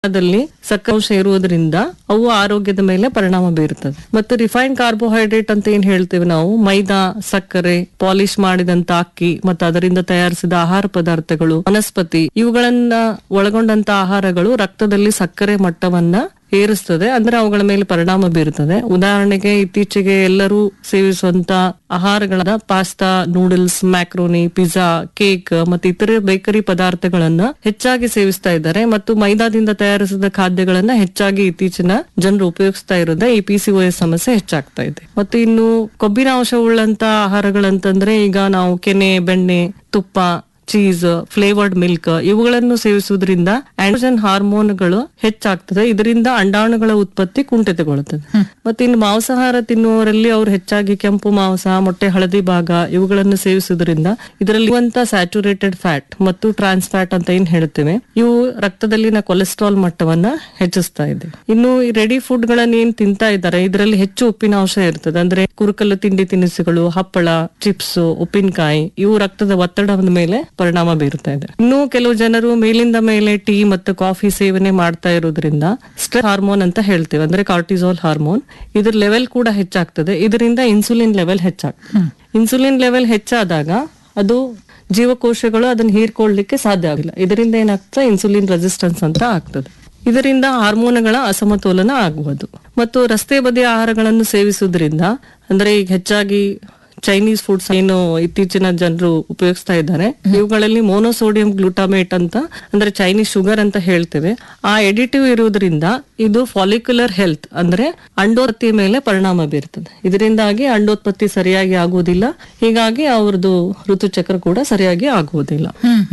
ದಲ್ಲಿ ಸಕ್ಕರೆ ಅಂಶ ಇರುವುದರಿಂದ ಅವು ಆರೋಗ್ಯದ ಮೇಲೆ ಪರಿಣಾಮ ಬೀರುತ್ತದೆ. ಮತ್ತು ರಿಫೈನ್ಡ್ ಕಾರ್ಬೋಹೈಡ್ರೇಟ್ ಅಂತ ಏನ್ ಹೇಳ್ತೇವೆ ನಾವು, ಮೈದಾ, ಸಕ್ಕರೆ, ಪಾಲಿಶ್ ಮಾಡಿದಂತ ಅಕ್ಕಿ ಮತ್ತು ಅದರಿಂದ ತಯಾರಿಸಿದ ಆಹಾರ ಪದಾರ್ಥಗಳು, ವನಸ್ಪತಿ ಇವುಗಳನ್ನ ಒಳಗೊಂಡಂತ ಆಹಾರಗಳು ರಕ್ತದಲ್ಲಿ ಸಕ್ಕರೆ ಮಟ್ಟವನ್ನ ಏರಿಸ್ತದೆ, ಅಂದ್ರೆ ಅವುಗಳ ಮೇಲೆ ಪರಿಣಾಮ ಬೀರುತ್ತದೆ. ಉದಾಹರಣೆಗೆ ಇತ್ತೀಚೆಗೆ ಎಲ್ಲರೂ ಸೇವಿಸುವಂತ ಆಹಾರಗಳಾದ pasta, noodles, macaroni, pizza, cake ಮತ್ತು ಇತರೆ ಬೇಕರಿ ಪದಾರ್ಥಗಳನ್ನ ಹೆಚ್ಚಾಗಿ ಸೇವಿಸ್ತಾ ಇದ್ದಾರೆ ಮತ್ತು ಮೈದಾದಿಂದ ತಯಾರಿಸಿದ ಖಾದ್ಯಗಳನ್ನ ಹೆಚ್ಚಾಗಿ ಇತ್ತೀಚಿನ ಜನರು ಉಪಯೋಗಿಸ್ತಾ ಇರೋದೇ ಈ PCOS ಸಮಸ್ಯೆ ಹೆಚ್ಚಾಗ್ತಾ ಇದೆ. ಮತ್ತು ಇನ್ನು ಕೊಬ್ಬಿನ ಅಂಶವುಳ್ಳಂತ ಆಹಾರಗಳಂತಂದ್ರೆ ಈಗ ನಾವು ಕೆನೆ, ಬೆಣ್ಣೆ, ತುಪ್ಪ, ಚೀಸ್, ಫ್ಲೇವರ್ಡ್ ಮಿಲ್ಕ್ ಇವುಗಳನ್ನು ಸೇವಿಸುವುದರಿಂದ ಆಂಡ್ರೋಜನ್ ಹಾರ್ಮೋನ್ಗಳು ಹೆಚ್ಚಾಗ್ತದೆ. ಇದರಿಂದ ಅಂಡಾಣುಗಳ ಉತ್ಪತ್ತಿ ಕುಂಠಿತಗೊಳ್ಳುತ್ತದೆ. ಮತ್ತೆ ಇನ್ನು ಮಾಂಸಾಹಾರ ತಿನ್ನುವವರಲ್ಲಿ ಅವರು ಹೆಚ್ಚಾಗಿ ಕೆಂಪು ಮಾಂಸ, ಮೊಟ್ಟೆ ಹಳದಿ ಭಾಗ ಇವುಗಳನ್ನು ಸೇವಿಸುವುದರಿಂದ ಇದರಲ್ಲಿ ಸ್ಯಾಚುರೇಟೆಡ್ ಫ್ಯಾಟ್ ಮತ್ತು ಟ್ರಾನ್ಸ್ ಫ್ಯಾಟ್ ಅಂತ ಏನ್ ಹೇಳ್ತೇವೆ, ಇವು ರಕ್ತದಲ್ಲಿನ ಕೊಲೆಸ್ಟ್ರಾಲ್ ಮಟ್ಟವನ್ನ ಹೆಚ್ಚಿಸ್ತಾ ಇದೆ. ಇನ್ನು ಈ ರೆಡಿ ಫುಡ್ ಗಳನ್ನ ಏನ್ ತಿಂತಾ ಇದ್ದಾರೆ ಇದರಲ್ಲಿ ಹೆಚ್ಚು ಉಪ್ಪಿನ ಅಂಶ ಇರ್ತದೆ. ಅಂದ್ರೆ ಕುರುಕಲು ತಿಂಡಿ ತಿನಿಸುಗಳು, ಹಪ್ಪಳ, ಚಿಪ್ಸ್, ಉಪ್ಪಿನಕಾಯಿ ಇವು ರಕ್ತದ ಒತ್ತಡದ ಮೇಲೆ ಪರಿಣಾಮ ಬೀರುತ್ತಾ ಇದೆ. ಇನ್ನು ಕೆಲವು ಜನರು ಮೇಲಿಂದ ಮೇಲೆ ಟೀ ಮತ್ತು ಕಾಫಿ ಸೇವನೆ ಮಾಡ್ತಾ ಇರೋದ್ರಿಂದ ಸ್ಟ್ರೆಸ್ ಹಾರ್ಮೋನ್ ಅಂತ ಹೇಳ್ತೇವೆ, ಅಂದ್ರೆ ಕಾರ್ಟಿಸಾಲ್ ಹಾರ್ಮೋನ್, ಇದ್ರ ಲೆವೆಲ್ ಕೂಡ ಹೆಚ್ಚಾಗ್ತದೆ. ಇದರಿಂದ ಇನ್ಸುಲಿನ್ ಲೆವೆಲ್ ಹೆಚ್ಚಾಗ್ತದೆ. ಇನ್ಸುಲಿನ್ ಲೆವೆಲ್ ಹೆಚ್ಚಾದಾಗ ಅದು ಜೀವಕೋಶಗಳು ಅದನ್ನ ಹೀರ್ಕೊಳ್ಳಿಕ್ಕೆ ಸಾಧ್ಯ ಆಗಿಲ್ಲ. ಇದರಿಂದ ಏನಾಗ್ತದೆ, ಇನ್ಸುಲಿನ್ ರೆಸಿಸ್ಟೆನ್ಸ್ ಅಂತ ಆಗ್ತದೆ. ಇದರಿಂದ ಹಾರ್ಮೋನ್ಗಳ ಅಸಮತೋಲನ ಆಗುವುದು. ಮತ್ತು ರಸ್ತೆ ಬದಿಯ ಆಹಾರಗಳನ್ನು ಸೇವಿಸುವುದರಿಂದ, ಅಂದ್ರೆ ಈಗ ಹೆಚ್ಚಾಗಿ ಚೈನೀಸ್ ಫುಡ್ಸ್ ಏನು ಇತ್ತೀಚಿನ ಜನರು ಉಪಯೋಗಿಸ್ತಾ ಇದ್ದಾರೆ, ಇವುಗಳಲ್ಲಿ ಮೋನೋಸೋಡಿಯಂ ಗ್ಲೂಟಾಮೇಟ್ ಅಂತ ಅಂದ್ರೆ ಚೈನೀಸ್ ಶುಗರ್ ಅಂತ ಹೇಳ್ತೇವೆ, ಆ ಎಡಿಟಿವ್ ಇರುವುದರಿಂದ ಇದು ಫಾಲಿಕ್ಯುಲರ್ ಹೆಲ್ತ್ ಅಂದ್ರೆ ಅಂಡೋತ್ಪತ್ತಿ ಮೇಲೆ ಪರಿಣಾಮ ಬೀರ್ತದೆ. ಇದರಿಂದಾಗಿ ಅಂಡೋತ್ಪತ್ತಿ ಸರಿಯಾಗಿ ಆಗುವುದಿಲ್ಲ, ಹೀಗಾಗಿ ಅವ್ರದ್ದು ಋತುಚಕ್ರ ಕೂಡ ಸರಿಯಾಗಿ ಆಗುವುದಿಲ್ಲ.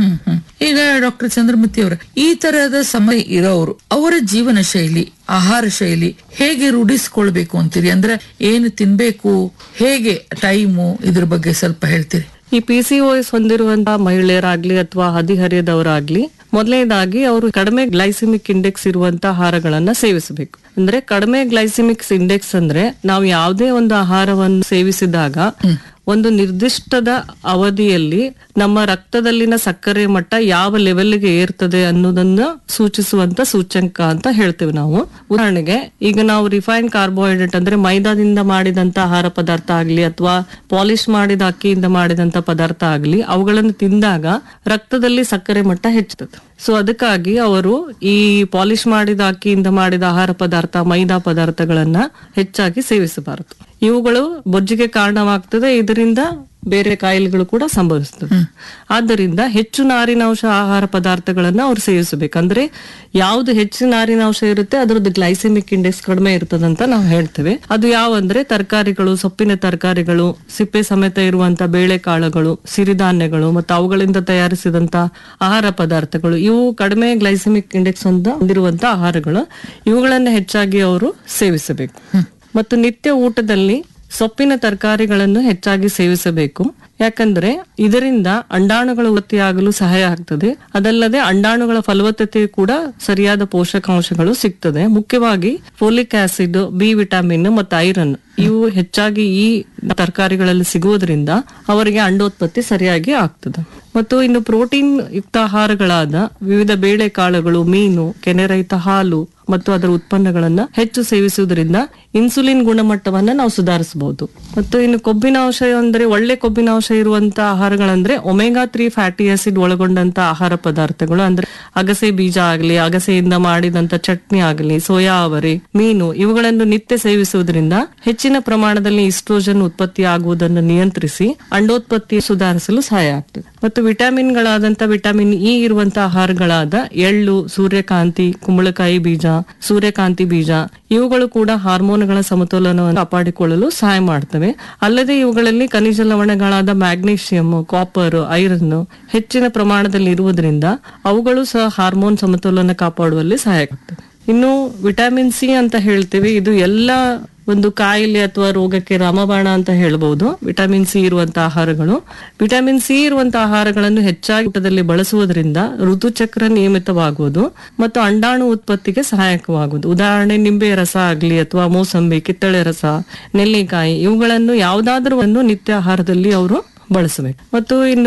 ಈಗ ಡಾಕ್ಟರ್ ಚಂದ್ರಮತಿ ಅವರ ಈ ತರಹದ ಸಮಯ ಇರೋರು ಅವರ ಜೀವನ ಶೈಲಿ, ಆಹಾರ ಶೈಲಿ ಹೇಗೆ ರೂಢಿಸ್ಕೊಳ್ಬೇಕು ಅಂತೀರಿ? ಅಂದ್ರೆ ಏನು ತಿನ್ಬೇಕು, ಹೇಗೆ ಟೈಮು, ಇದ್ರ ಬಗ್ಗೆ ಸ್ವಲ್ಪ ಹೇಳ್ತೀರಿ? ಈ PCOS ಹೊಂದಿರುವಂತಹ ಮಹಿಳೆಯರಾಗ್ಲಿ ಅಥವಾ ಹದಿಹರೆಯದವರಾಗ್ಲಿ ಮೊದಲನೇದಾಗಿ ಅವರು ಕಡಿಮೆ ಗ್ಲೈಸಿಮಿಕ್ ಇಂಡೆಕ್ಸ್ ಇರುವಂತಹ ಆಹಾರಗಳನ್ನ ಸೇವಿಸಬೇಕು. ಅಂದ್ರೆ ಕಡಿಮೆ ಗ್ಲೈಸಿಮಿಕ್ ಇಂಡೆಕ್ಸ್ ಅಂದ್ರೆ ನಾವು ಯಾವುದೇ ಒಂದು ಆಹಾರವನ್ನು ಸೇವಿಸಿದಾಗ ಒಂದು ನಿರ್ದಿಷ್ಟದ ಅವಧಿಯಲ್ಲಿ ನಮ್ಮ ರಕ್ತದಲ್ಲಿನ ಸಕ್ಕರೆ ಮಟ್ಟ ಯಾವ ಲೆವೆಲ್ಗೆ ಏರ್ತದೆ ಅನ್ನೋದನ್ನ ಸೂಚಿಸುವಂತ ಸೂಚ್ಯಂಕ ಅಂತ ಹೇಳ್ತೇವೆ ನಾವು. ಉದಾಹರಣೆಗೆ ಈಗ ನಾವು ರಿಫೈನ್ಡ್ ಕಾರ್ಬೋಹೈಡ್ರೇಟ್ ಅಂದ್ರೆ ಮೈದಾದಿಂದ ಮಾಡಿದಂತ ಆಹಾರ ಪದಾರ್ಥ ಆಗ್ಲಿ ಅಥವಾ ಪಾಲಿಶ್ ಮಾಡಿದ ಅಕ್ಕಿಯಿಂದ ಮಾಡಿದಂತ ಪದಾರ್ಥ ಆಗ್ಲಿ ಅವುಗಳನ್ನು ತಿಂದಾಗ ರಕ್ತದಲ್ಲಿ ಸಕ್ಕರೆ ಮಟ್ಟ ಹೆಚ್ಚುತ್ತದೆ. ಸೊ ಅದಕ್ಕಾಗಿ ಅವರು ಈ ಪಾಲಿಶ್ ಮಾಡಿದ ಅಕ್ಕಿಯಿಂದ ಮಾಡಿದ ಆಹಾರ ಪದಾರ್ಥ, ಮೈದಾ ಪದಾರ್ಥಗಳನ್ನ ಹೆಚ್ಚಾಗಿ ಸೇವಿಸಬಾರದು. ಇವುಗಳು ಬೊಜ್ಜಿಗೆ ಕಾರಣವಾಗ್ತದೆ, ಇದರಿಂದ ಬೇರೆ ಕಾಯಿಲೆಗಳು ಕೂಡ ಸಂಭವಿಸ್ತದೆ. ಆದ್ದರಿಂದ ಹೆಚ್ಚು ನಾರಿನಾಂಶ ಆಹಾರ ಪದಾರ್ಥಗಳನ್ನ ಅವ್ರು ಸೇವಿಸಬೇಕಂದ್ರೆ ಯಾವ್ದು ಹೆಚ್ಚು ನಾರಿನಾಂಶ ಇರುತ್ತೆ ಅದರದ್ದು ಗ್ಲೈಸೆಮಿಕ್ ಇಂಡೆಕ್ಸ್ ಕಡಿಮೆ ಇರ್ತದಂತ ನಾವು ಹೇಳ್ತೇವೆ. ಅದು ಯಾವಂದ್ರೆ ತರಕಾರಿಗಳು, ಸೊಪ್ಪಿನ ತರಕಾರಿಗಳು, ಸಿಪ್ಪೆ ಸಮೇತ ಇರುವಂತ ಬೇಳೆಕಾಳುಗಳು, ಸಿರಿಧಾನ್ಯಗಳು ಮತ್ತು ಅವುಗಳಿಂದ ತಯಾರಿಸಿದಂತ ಆಹಾರ ಪದಾರ್ಥಗಳು, ಇವು ಕಡಿಮೆ ಗ್ಲೈಸೆಮಿಕ್ ಇಂಡೆಕ್ಸ್ ಹೊಂದಿರುವಂತ ಆಹಾರಗಳು. ಇವುಗಳನ್ನ ಹೆಚ್ಚಾಗಿ ಅವರು ಸೇವಿಸಬೇಕು. ಮತ್ತು ನಿತ್ಯ ಊಟದಲ್ಲಿ ಸೊಪ್ಪಿನ ತರಕಾರಿಗಳನ್ನು ಹೆಚ್ಚಾಗಿ ಸೇವಿಸಬೇಕು. ಯಾಕಂದ್ರೆ ಇದರಿಂದ ಅಂಡಾಣುಗಳ ಉತ್ಪತ್ತಿಯಾಗಲು ಸಹಾಯ ಆಗ್ತದೆ. ಅದಲ್ಲದೆ ಅಂಡಾಣುಗಳ ಫಲವತ್ತತೆ ಕೂಡ ಸರಿಯಾದ ಪೋಷಕಾಂಶಗಳು ಸಿಗ್ತದೆ. ಮುಖ್ಯವಾಗಿ ಫೋಲಿಕ್ ಆಸಿಡ್, ಬಿ ವಿಟಮಿನ್ ಮತ್ತು ಐರನ್ ಇವು ಹೆಚ್ಚಾಗಿ ಈ ತರಕಾರಿಗಳಲ್ಲಿ ಸಿಗುವುದರಿಂದ ಅವರಿಗೆ ಅಂಡೋತ್ಪತ್ತಿ ಸರಿಯಾಗಿ ಆಗ್ತದೆ. ಮತ್ತು ಇನ್ನು ಪ್ರೋಟೀನ್ ಯುಕ್ತ ಆಹಾರಗಳಾದ ವಿವಿಧ ಬೇಳೆಕಾಳುಗಳು, ಮೀನು, ಕೆನೆರಹಿತ ಹಾಲು ಮತ್ತು ಅದರ ಉತ್ಪನ್ನಗಳನ್ನ ಹೆಚ್ಚು ಸೇವಿಸುವುದರಿಂದ ಇನ್ಸುಲಿನ್ ಗುಣಮಟ್ಟವನ್ನ ನಾವು ಸುಧಾರಿಸಬಹುದು. ಮತ್ತು ಇನ್ನು ಕೊಬ್ಬಿನಾಂಶ ಅಂದ್ರೆ ಒಳ್ಳೆ ಕೊಬ್ಬಿನಾಂಶ ಇರುವಂತಹ ಆಹಾರಗಳಂದ್ರೆ ಒಮೆಗಾ 3 ಫ್ಯಾಟಿ ಆಸಿಡ್ ಒಳಗೊಂಡಂತ ಆಹಾರ ಪದಾರ್ಥಗಳು, ಅಂದ್ರೆ ಅಗಸೆ ಬೀಜ ಆಗಲಿ, ಅಗಸೆಯಿಂದ ಮಾಡಿದಂತ ಚಟ್ನಿ ಆಗಲಿ, ಸೋಯಾ ಅವರೆ, ಮೀನು ಇವುಗಳನ್ನು ನಿತ್ಯ ಸೇವಿಸುವುದರಿಂದ ಹೆಚ್ಚಿನ ಪ್ರಮಾಣದಲ್ಲಿ ಈಸ್ಟ್ರೋಜನ್ ಉತ್ಪತ್ತಿ ಆಗುವುದನ್ನು ನಿಯಂತ್ರಿಸಿ ಅಂಡೋತ್ಪತ್ತಿ ಸುಧಾರಿಸಲು ಸಹಾಯ ಆಗ್ತದೆ. ಮತ್ತು ವಿಟಮಿನ್ಗಳಾದಂತ ವಿಟಮಿನ್ ಇ ಇರುವಂತಹ ಆಹಾರಗಳಾದ ಎಳ್ಳು, ಸೂರ್ಯಕಾಂತಿ, ಕುಂಬಳಕಾಯಿ ಬೀಜ, ಸೂರ್ಯಕಾಂತಿ ಬೀಜ ಇವುಗಳು ಕೂಡ ಹಾರ್ಮೋನ್ಗಳ ಸಮತೋಲನವನ್ನು ಕಾಪಾಡಿಕೊಳ್ಳಲು ಸಹಾಯ ಮಾಡ್ತವೆ. ಅಲ್ಲದೆ ಇವುಗಳಲ್ಲಿ ಖನಿಜ ಲವಣಗಳಾದ ಮ್ಯಾಗ್ನೀಷಿಯಂ, ಕಾಪರ್, ಐರನ್ ಹೆಚ್ಚಿನ ಪ್ರಮಾಣದಲ್ಲಿ ಇರುವುದರಿಂದ ಅವುಗಳು ಸಹ ಹಾರ್ಮೋನ್ ಸಮತೋಲನ ಕಾಪಾಡುವಲ್ಲಿ ಸಹಾಯ ಆಗ್ತದೆ. ಇನ್ನು ವಿಟಮಿನ್ ಸಿ ಅಂತ ಹೇಳ್ತೀವಿ, ಇದು ಎಲ್ಲ ಒಂದು ಕಾಯಿಲೆ ಅಥವಾ ರೋಗಕ್ಕೆ ರಾಮಬಾಣ ಅಂತ ಹೇಳ್ಬಹುದು. ವಿಟಮಿನ್ ಸಿ ಇರುವಂತಹ ಆಹಾರಗಳು, ವಿಟಮಿನ್ ಸಿ ಇರುವಂತಹ ಆಹಾರಗಳನ್ನು ಹೆಚ್ಚಾಗಿ ಊಟದಲ್ಲಿ ಬಳಸುವುದರಿಂದ ಋತುಚಕ್ರ ನಿಯಮಿತವಾಗುವುದು ಮತ್ತು ಅಂಡಾಣು ಉತ್ಪತ್ತಿಗೆ ಸಹಾಯಕವಾಗುವುದು. ಉದಾಹರಣೆ ನಿಂಬೆ ರಸ ಆಗ್ಲಿ ಅಥವಾ ಮೋಸಂಬಿ, ಕಿತ್ತಳೆ ರಸ, ನೆಲ್ಲಿಕಾಯಿ ಇವುಗಳನ್ನು ಯಾವುದಾದ್ರೂ ಒಂದು ನಿತ್ಯ ಆಹಾರದಲ್ಲಿ ಅವರು ಬಳಸಬೇಕು. ಮತ್ತು ಇನ್ನು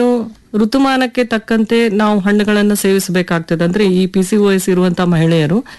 ಋತುಮಾನಕ್ಕೆ ತಕ್ಕಂತೆ ನಾವು ಹಣ್ಣುಗಳನ್ನ ಸೇವಿಸಬೇಕಾಗ್ತದೆ. ಅಂದ್ರೆ ಈ PCOS ಇರುವಂತಹ ಮಹಿಳೆಯರು